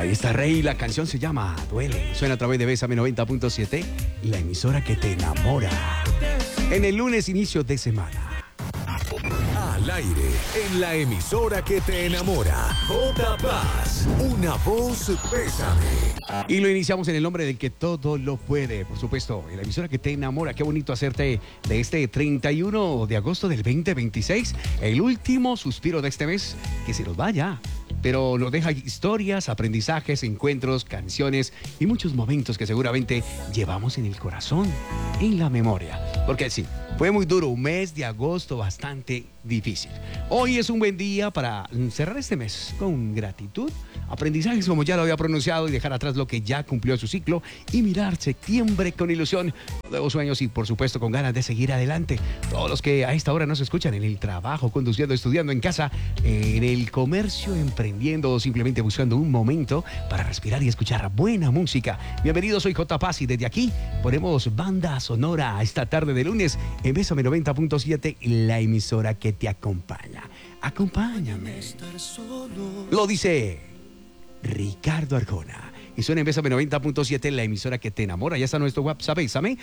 Ahí está Rey, la canción se llama Duele. Suena a través de Bésame 90.7, la emisora que te enamora. En el lunes, inicio de semana. Al aire, en la emisora que te enamora. J Paz, una voz Bésame. Y lo iniciamos en el nombre del que todo lo puede, por supuesto, en la emisora que te enamora. Qué bonito hacerte de este 31 de agosto del 2026, el último suspiro de este mes, que se nos vaya. Pero nos deja historias, aprendizajes, encuentros, canciones y muchos momentos que seguramente llevamos en el corazón, en la memoria. Porque sí, fue muy duro, un mes de agosto bastante difícil. Hoy es un buen día para cerrar este mes con gratitud, aprendizajes como ya lo había pronunciado y dejar atrás lo que ya cumplió su ciclo y mirar septiembre con ilusión, nuevos sueños y por supuesto con ganas de seguir adelante. Todos los que a esta hora nos escuchan en el trabajo, conduciendo, estudiando en casa, en el comercio, emprendiendo o simplemente buscando un momento para respirar y escuchar buena música. Bienvenidos, soy J Paz y desde aquí ponemos banda sonora a esta tarde de lunes en Bésame 90.7, la emisora que te acompaña. Acompáñame. Lo dice Ricardo Arjona. Y suena en Bésame 90.7, la emisora que te enamora. Ya está nuestro WhatsApp, Bésame,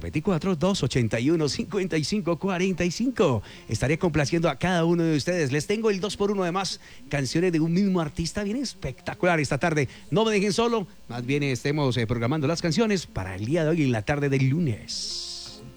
324-281-5545. Estaré complaciendo a cada uno de ustedes. Les tengo el 2x1 de más canciones de un mismo artista. Bien espectacular esta tarde. No me dejen solo, más bien estemos programando las canciones para el día de hoy en la tarde del lunes.